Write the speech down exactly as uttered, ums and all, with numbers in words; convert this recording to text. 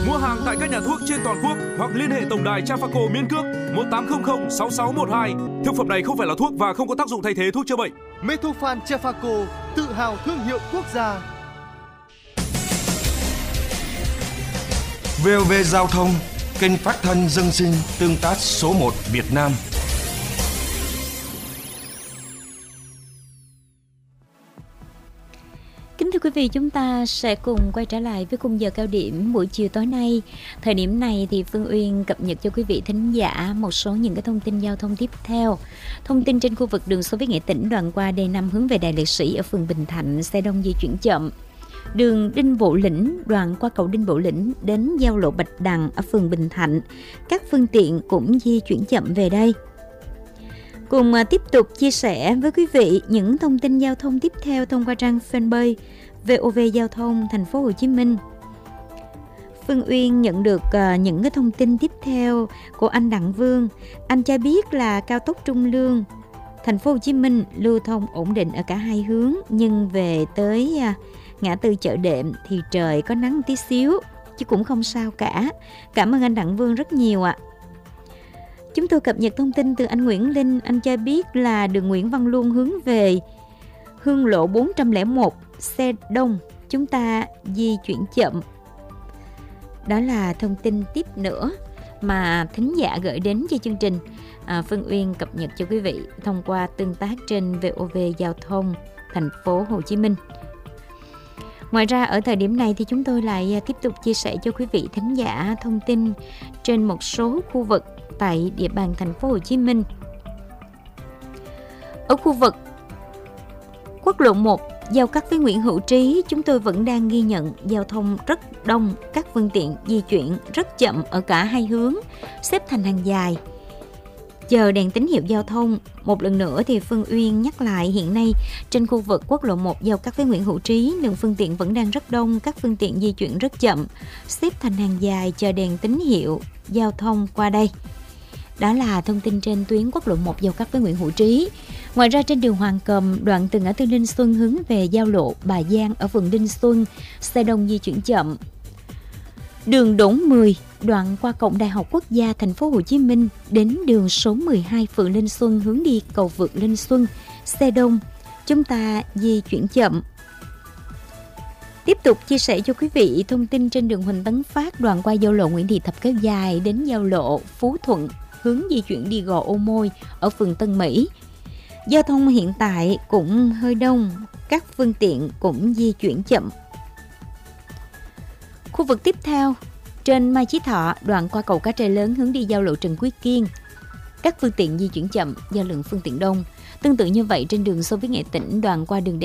Mua hàng tại các nhà thuốc trên toàn quốc hoặc liên hệ tổng đài Trafaco miễn cước một tám không không sáu sáu một hai. Thực phẩm này không phải là thuốc và không có tác dụng thay thế thuốc chữa bệnh. Metofan Trafaco, tự hào thương hiệu quốc gia. vê o vê Giao thông, kênh phát thanh dân sinh tương tác số một Việt Nam. Kính thưa quý vị, chúng ta sẽ cùng quay trở lại với khung giờ cao điểm buổi chiều tối nay. Thời điểm này thì Phương Uyên cập nhật cho quý vị thính giả một số những cái thông tin giao thông tiếp theo. Thông tin trên khu vực đường Xô Viết Nghệ Tĩnh đoạn qua D năm hướng về Đài Liệt Sĩ ở phường Bình Thạnh, xe đông di chuyển chậm. Đường Đinh Bộ Lĩnh đoạn qua cầu Đinh Bộ Lĩnh đến giao lộ Bạch Đằng ở phường Bình Thạnh, các phương tiện cũng di chuyển chậm về đây. Cùng tiếp tục chia sẻ với quý vị những thông tin giao thông tiếp theo thông qua trang fanpage vê o vê Giao thông Thành phố Hồ Chí Minh. Phương Uyên nhận được uh, những cái thông tin tiếp theo của anh Đặng Vương. Anh cho biết là cao tốc Trung Lương Thành phố Hồ Chí Minh lưu thông ổn định ở cả hai hướng, nhưng về tới uh, ngã tư Chợ Đệm thì trời có nắng tí xíu chứ cũng không sao cả. Cảm ơn anh Đặng Vương rất nhiều ạ. À. Chúng tôi cập nhật thông tin từ anh Nguyễn Linh. Anh cho biết là đường Nguyễn Văn Luân hướng về Hương Lộ bốn không một, xe đông, chúng ta di chuyển chậm. Đó là thông tin tiếp nữa mà thính giả gửi đến cho chương trình. à, Phương Uyên cập nhật cho quý vị thông qua tương tác trên vê o vê Giao thông Thành phố Hồ Chí Minh. Ngoài ra ở thời điểm này thì chúng tôi lại tiếp tục chia sẻ cho quý vị thính giả thông tin trên một số khu vực tại địa bàn Thành phố Hồ Chí Minh. Ở khu vực quốc lộ một giao cắt với Nguyễn Hữu Trí, chúng tôi vẫn đang ghi nhận giao thông rất đông, các phương tiện di chuyển rất chậm ở cả hai hướng, xếp thành hàng dài, chờ đèn tín hiệu giao thông. Một lần nữa thì Phương Uyên nhắc lại, hiện nay trên khu vực quốc lộ một giao cắt với Nguyễn Hữu Trí, lượng phương tiện vẫn đang rất đông, các phương tiện di chuyển rất chậm, xếp thành hàng dài chờ đèn tín hiệu giao thông qua đây. Đó là thông tin trên tuyến quốc lộ một giao cắt với Nguyễn Hữu Trí. Ngoài ra trên đường Hoàng Cầm đoạn từ ngã tư Linh Xuân hướng về giao lộ Bà Giang ở phường Đinh Xuân, xe đông di chuyển chậm. Đường Đỗ mười đoạn qua cổng Đại học Quốc gia Thành phố Hồ Chí Minh đến đường số mười hai phường Linh Xuân hướng đi cầu vượt Linh Xuân, xe đông, chúng ta di chuyển chậm. Tiếp tục chia sẻ cho quý vị thông tin trên đường Huỳnh Tấn Phát đoạn qua giao lộ Nguyễn Thị Thập kéo dài đến giao lộ Phú Thuận hướng di chuyển đi Gò Ô Môi ở phường Tân Mỹ. Giao thông hiện tại cũng hơi đông, các phương tiện cũng di chuyển chậm. Khu vực tiếp theo trên Mai Chí Thọ đoạn qua cầu Cá Trê Lớn hướng đi giao lộ Trần Quý Kiên, các phương tiện di chuyển chậm do lượng phương tiện đông. Tương tự như vậy trên đường Xô Viết Nghệ Tĩnh đoạn qua đường